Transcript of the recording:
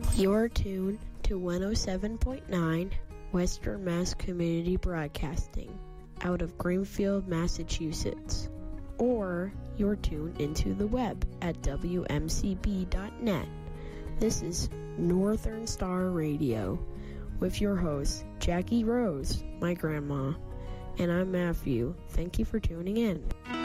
You're tuned to 107.9 Western Mass Community Broadcasting out of Greenfield, Massachusetts. Or you're tuned into the web at WMCB.net. This is Northern Star Radio with your host, Jackie Rose, my grandma. And I'm Matthew. Thank you for tuning in.